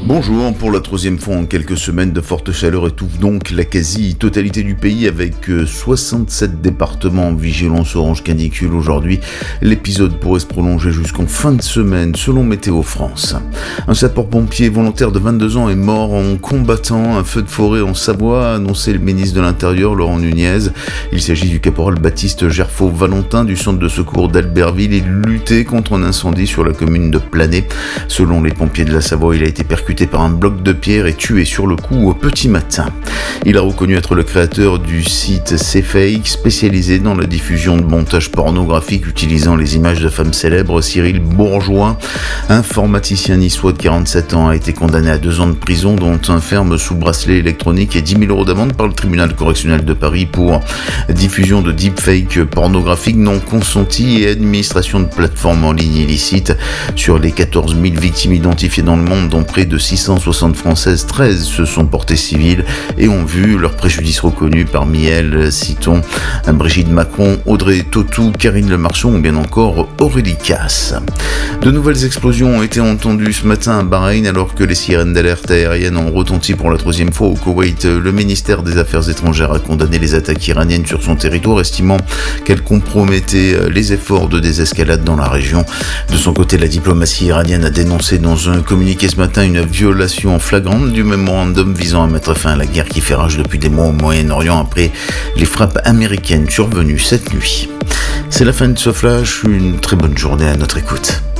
Bonjour, pour la troisième fois en quelques semaines, de fortes chaleurs étouffent donc la quasi-totalité du pays avec 67 départements en vigilance orange canicule aujourd'hui. L'épisode pourrait se prolonger jusqu'en fin de semaine selon Météo France. Un sapeur-pompier volontaire de 22 ans est mort en combattant un feu de forêt en Savoie, a annoncé le ministre de l'Intérieur Laurent Nunez. Il s'agit du caporal Baptiste Gerfaud-Valentin du centre de secours d'Albertville et luttait contre un incendie sur la commune de Planay. Selon les pompiers de la Savoie, il a été percuté par un bloc de pierre et tué sur le coup au petit matin. Il a reconnu être le créateur du site CFake, spécialisé dans la diffusion de montages pornographiques utilisant les images de femmes célèbres. Cyril Bourgeois, informaticien niçois de 47 ans, a été condamné à 2 ans de prison, dont un ferme sous bracelet électronique et 10 000 € d'amende par le tribunal correctionnel de Paris pour diffusion de deepfake pornographiques non consentis et administration de plateformes en ligne illicites. Sur les 14 000 victimes identifiées dans le monde, dont près de 660 françaises, 13 se sont portées civiles et ont vu leur préjudice reconnu. Parmi elles, citons Brigitte Macron, Audrey Tautou, Karine Le Marchand ou bien encore Aurélie Casse. De nouvelles explosions ont été entendues ce matin à Bahreïn alors que les sirènes d'alerte aérienne ont retenti pour la troisième fois au Koweït. Le ministère des Affaires étrangères a condamné les attaques iraniennes sur son territoire, estimant qu'elles compromettaient les efforts de désescalade dans la région. De son côté, la diplomatie iranienne a dénoncé dans un communiqué ce matin une violation flagrante du mémorandum visant à mettre fin à la guerre qui fait rage depuis des mois au Moyen-Orient après les frappes américaines survenues cette nuit. C'est la fin de ce flash, une très bonne journée à notre écoute.